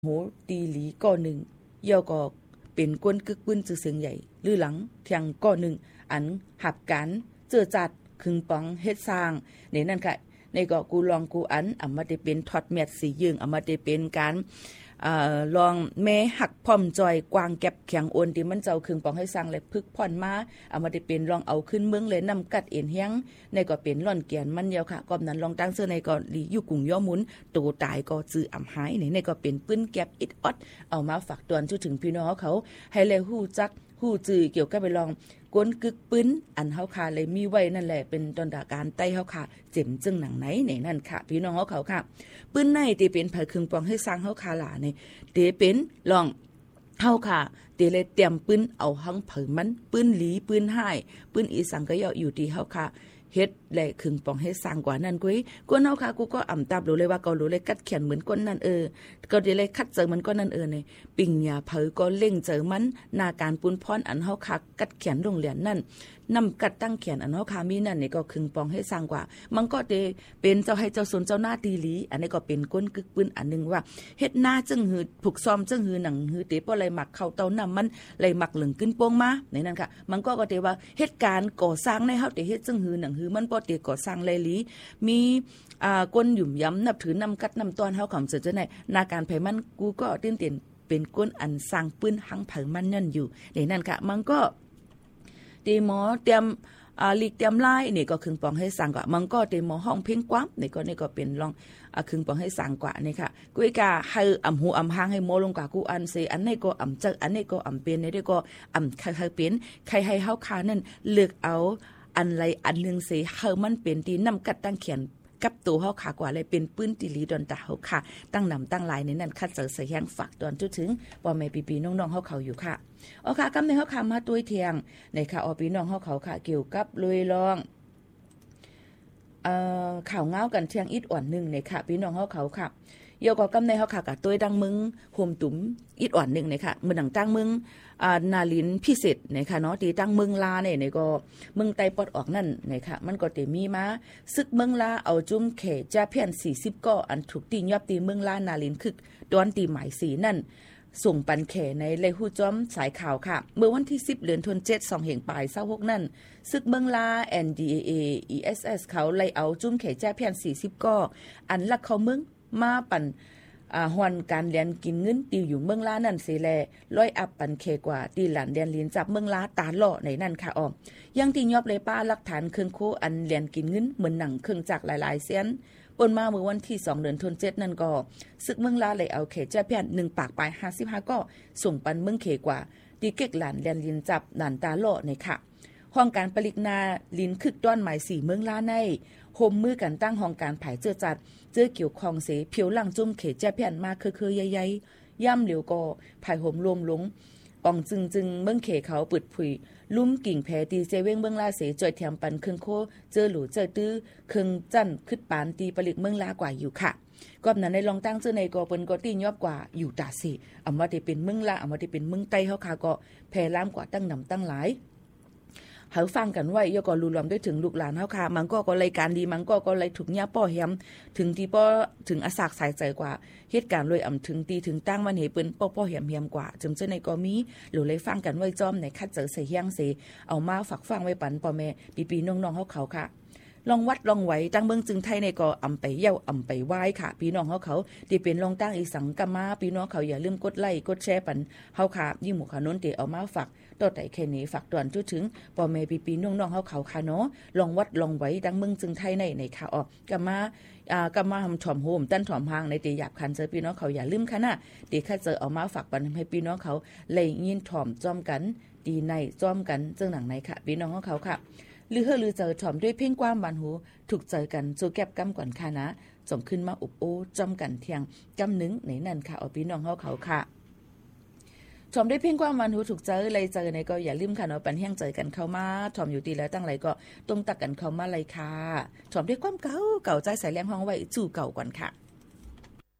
โหตีหลีก้อหนึ่งเย่อก็เป็นกวนกึกปื้นจือเสียงใหญ่หรือหลังเทียงก้อหนึ่งอันหับกันเจอจัดคึงปองเฮ็ดสร้างในนั่นค่ะในก็กูลองกูอันอำมาได้เป็นทอดเม็ดสียึงอำมาได้เป็นการลองแม่หักพร้อมจอยกวางแก็บแข็งโอนที่มันเจ้าคึงปองให้สร้างและพึกพ่อนมาเอามาได้เป็นลองเอาขึ้นเมืองเลยนำกัดเอ็นเฮียงในก็เป็นล่อนเกียนมันเดียวค่ะกอมนั้นลองตั้งเสื้อในก็ลีอยู่กรุงย่อมุนโตตายก็จื้ออำหายในก็เป็นปื้นแก็บอิดออดเอามาฝากตวนถึงพี่น้องเขาให้เลยฮู้จักฮู้จื้อเกี่ยวกับไปลองกวนกึกปื้นอันเฮาคาเลยมีไว้นั่นแหละเป็นตอนดาการใต้เฮาคาเจ็มจึงหนังไหนในนั่นค่ะพี่น้องเขาค่ะปื้นในที่เป็นไผคึงปองให้สร้างเฮาคาหลานี่ที่เป็นลองเฮาค่ะที่เลยเตรียมปื้นเอาหังเผอมันปื้นหลีปื้นห้ายปื้นอีสังก็อยู่ที่เฮาค่ะเฮ็ดและคึงปองให้สร้างกว่านั้นกุ้ยกวนเฮาค่ะกูก็อ่ำตาบรู้เลยว่าก็รู้เลยกัดเขียนเหมือนก้นนั่นก็ได้เลยคัดเจอมันก็นั่นนี่ปิ่งหญ้าเผอก็เล่งเจอมันหน้าการปุ้นพรอันเฮาค่ะกัดเขียนโรงเรียนนั่นนำกัดตั้งเขียนอันเฮาค่ะมีนั่นนี่ก็คึงปองให้สร้างกว่ามันก็ได้เป็นเจ้าให้เจ้าสนเจ้าหน้าตีหลีอันนี้ก็เป็นก้นกึกปื้นอันนึงว่าเฮ็ดหน้าจึงหือผูกซ้อมจึงหือหนังหือเตป้อไหลหมักเข้าเตาน้ำมันไหลหมักเหลืองขึ้นโป่งมาในนั้นค่ะมันก็ได้ว่าเหตุการณ์ก่อสร้างในเฮาได้เฮ็ดจึงหือหนังหือมันบ่ได้ก่อสร้างไหลหลีมีก้นหยุ่มย้ำนับถือนำกัดนำตอนเฮาคำเสจังได๋นาการไผมันกูก็ตื่นเต้นเป็นก้นอันสร้างปืนหังเผามันนั่นอยู่ในนั้นค่ะมันก็ตีหมอเตรียมลีกเตรียมลายนี่ก็คึงปองให้สั่งกว่ามันก็ตีหมอห้องเพ่งกว้างนี่ก็เป็นลองคึงปองให้สั่งกว่านี่ค่ะกุยกาให้อำหูอำหางให้หมอลงกว่ากูอันเสอันนี้ก็อำเจออันนี้ก็อำเป็นนี่ก็อำใครเป็นใครให้เฮาคานั่นเลือกเอาอันไรอันนึงเสเฮามันเป็นที่นำกัดตั้งเขียนกับตัวเฮาขากว่าเลยเป็นปื้นติลีดอนตาเฮาค่ะตั้งนำตั้งหลายในนั้นคัดเจอใส่แห้งฝากตอนจุดถึงบ่แม่ปีๆน้องๆเฮาเขาอยู่ค่ะเอาค่ะกำในเฮาค่ะมาตุ้ยเทียงในค่ะอพี่น้องเฮาเขาค่ะเกี่ยวกับลุยลองข่าวเงากันเทียงอิดอ่อนนึงในค่ะพี่น้องเฮาเขาค่ะเกี่ยวกับกำในเฮาค่ะกับตุ้ยดังมึงโฮมตุ๋มอิดอ่อนนึงในค่ะมื้อดังตั้งมึงนาลินพิเศษนะคะเนาะที่ตั้งเมืองลาเนี่ยก็เมืองไต้ปอดออกนั่นนะคะมันก็จะมีมาซึกเมืองลาเอาจุ่มเขจ้าเพียน40ก็อันถูกตียอบตีเมืองลานาลินคึกดอนตีหมายสีนั่นส่งปันแขในเลยฮู้จ้อมสายข่าวค่ะเมื่อวันที่10เดือนธันวาคม2แห่งปลาย26นั่นซึกเมืองลา NDAA ESS เขาไล่เอาจุ่มเขจ้าเพียน40ก็อันลักเขาเมืองมาปั่นฮอนการเรียนกินเงินตีอยู่เมืองลานั่นสิแลร้อยอับปันเคกว่าตีหลานเรียนเรียนจับเมืองลาตาหล่อในนั่นค่ะอ้อมยังที่ยอบเลยป้าหลักฐานเครื่องโคอันเรียนกินเงินเหมือนหนังเครื่องจักรหลายๆเส้นปนมาเมื่อวันที่2เดือนธันวาคมนั่นก็ซึกเมืองลาเลยเอาเขจ้าเพียน1ปากปลาย55ก็ส่งปันเมืองเคกว่าตีเก็กหลานเรียนเรียนจับหลานตาหล่อในค่ะห้องการผลิตนาลินคึกต้อนหมาย4เมืองลาในโฮมมือกันตั้งห้องการผายเจอจัดเจอเกี่ยวคองเสเพียวหลังจุ่มเขจ้าเพียนมาคือใหญ่ๆย่ำเหลียวก็ผายโฮมรวมลงปองจึงเมืองเขเขาปึดผุยลุ่มกิ่งแพตีเจเว้งเมืองลาเสจอยแถมปันเครื่องโคเจอหลูเจอตื้อเครื่องจั่นคึดปานตีผลิตเมืองลากว่าอยู่ค่ะกอบนั้นในลองตั้งเจอในก็เปิ้นก็ตียอบกว่าอยู่ตาสิอำว่าได้เป็นเมืองลาอำว่าได้เป็นเมืองใต้เฮาค่ะก็แพร่ล้ามกว่าตั้งนำตั้งหลายเฮาฟังกันไว้ย่อก็รู้รวมด้วยถึงลูกหลานเฮาค่ะมันก็รายการดีมันก็เลยถูกยาป้อแฮมถึงที่ป้อถึงอาสากสายใจกว่าเหตุการณ์เลยอำถึงตีถึงตั้งมันเหเปิ้นป้อแฮมกว่าจึงเจ้าในก็มีหรือเลยฟังกันไว้จ้อมในคัดเจอใส่เฮียงเสเอามาฝากฟังไว้ปันพ่อแม่ปีๆน้องๆเฮาเขาค่ะลองวัดลองไหวตั้งเมืองจึงไทยในก็อำไปเย้าอำไปไหว้ค่ะพี่น้องเฮาเขาที่เป็นลองตั้งอีสังกะมาพี่น้องเขาอย่าลืมกดไลค์กดแชร์ปันเฮาค่ะยิ่งหมู่ขานนที่เอามาฝากต่อไต่แค่นี้ฝากตอนจุดถึงพ่อแม่ปีๆน้องๆเฮาเขาค่ะเนาะลองวัดลองไหวตั้งเมืองจึงไทยในค่ะออกกะมาทำถ่อมโฮมตั้นถ่อมหางในตีหยาบคันเจอพี่น้องเขาอย่าลืมค่ะนะตีแค่เจอเอามาฝากปันให้พี่น้องเขาเลยยินถ่อมจ้อมกันดีในจ้อมกันจึงหนังในค่ะพี่น้องเฮาเขาค่ะลือเจอถ่อมด้วยเพ่งความบานหูถูกเจอกันจูแก็บกำก่อนค่ะนะส่งขึ้นมาอุบโอจ้อมกันเที่ยงกำนึงในนั่นค่ะเอาพี่น้องเฮาเขาค่ะถ่อมด้วยเพ่งความบานหูถูกเจอเลยเจอในก็อย่าลืมค่ะเนาะปันแห้งเจอกันเข้ามาถ่อมอยู่ดีแล้วตั้งไรก็ต้องตักกันเข้ามาเลยค่ะถ่อมด้วยความเก่าใจใส่แรงห้องไว้จู่เก่าก่อนค่ะ